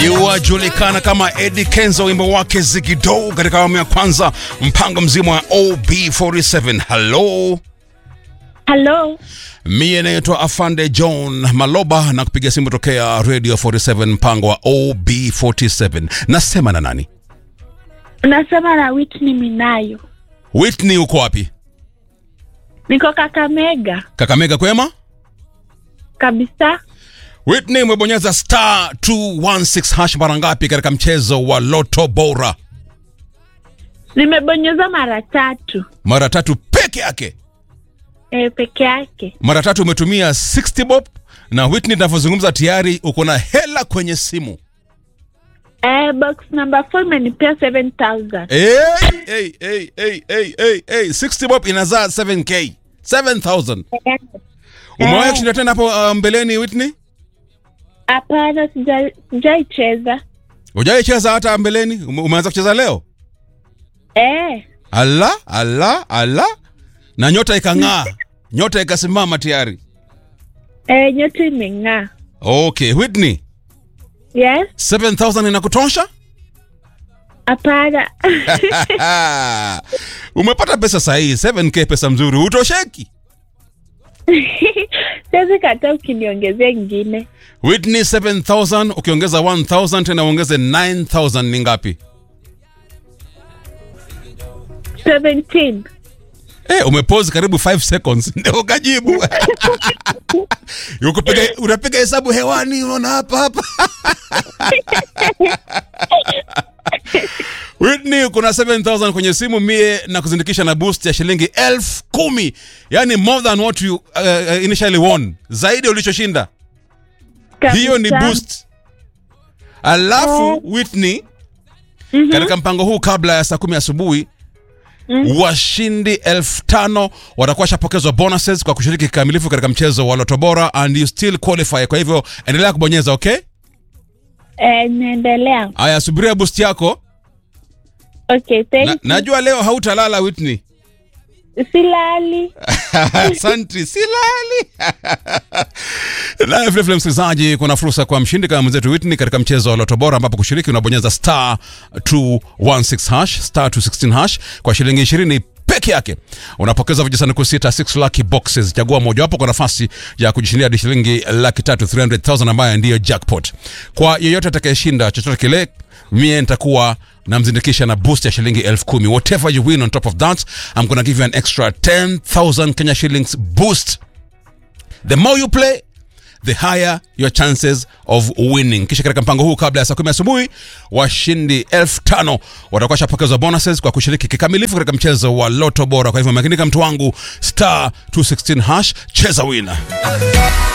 Yuajulikana kama Eddie Kenzo, wimbo wake Zigidou katika awamu ya kwanza, mpango mzima wa OB47. Hello. Mie naitwa Afande John Maloba na kupiga simu tokea Radio 47 mpango wa OB47. Nasema na nani? Unasema na Whitney Minayo. Whitney, uko wapi? Niko Kakamega. Kakamega kwema? Kabisa. Whitney, umebonyeza star 216 hash mara ngapi katika mchezo wa Lotto Bora? Nimebonyeza mara 3. Mara 3 peke yake? Peke yake. Mara 3 umetumia 60 bob na Whitney, tunavyozungumza tayari uko na hela kwenye simu. Box number 4 imenipea 7,000. Hey, 60 bob inazaa 7k. 7,000. Umewahi kushinda tena hapo mbeleni Whitney? Hapana, sijaicheza. Hujaicheza hata mbeleni? Umeanza kucheza leo? Allah. Na nyota ikang'aa. Nyota ikasimama tayari. Nyota imeng'aa. Okay, Whitney. Yes? 7,000 inakutosha? Hapana. Umepata pesa sahihi, 7k pesa mzuri, utosheki? Siwezi kataa ukiniongezea ingine. Whitney, 7,000 ukiongeza 1,000 tena uongeze 9,000 ni ngapi? 17. Umepause karibu 5 seconds ndio ukajibu. Unapiga hesabu hewani, unaona hapa. Whitney, kuna 7,000 kwenye simu, mie na kuzindikisha na boost ya shilingi 10,000. Yani more than what you initially won. Zaidi ulichoshinda. Hiyo ni boost. Alafu Whitney, katika mpango huu kabla ya saa 10 asubuhi, washindi 5,000 watakuwa shapokezwa bonuses kwa kushiriki kikamilifu katika mchezo wa Lotto Bora, and you still qualify. Kwa hivyo endelea kubonyeza, okay? Naendelea. Aya, subiria boost yako. Okay, thank you. Najua leo hautalala Whitney. Silali. Asante, silali. Na vile msikilizaji, kuna fursa kwa mshindi kama mwenzetu Whitney katika mchezo wa Lotto Bora, ambapo kushiriki unabonyeza star 216 hash, star 216 hash kwa shilingi 20 peke yake. Unapokeza vijisanduku 6 lucky boxes. Chagua moja wapo kwa nafasi ya kujishindia hadi shilingi 300,000 300,000 ambayo ndiyo jackpot. Kwa yeyote atakayeshinda chochote kile, mie nitakuwa namzindikisha na boost ya shilingi 10,000. Whatever you win on top of that, I'm gonna give you an extra 10,000 Kenya shillings boost. The more you play, the higher your chances of winning. Kisha katika mpango huu kabla ya saa 10 asubuhi, washindi 5,000 watakuwa shapokezwa bonuses kwa kushiriki kikamilifu katika mchezo wa Lotto Bora. Kwa hivyo makinika mtu wangu, star 216 hash, cheza winner.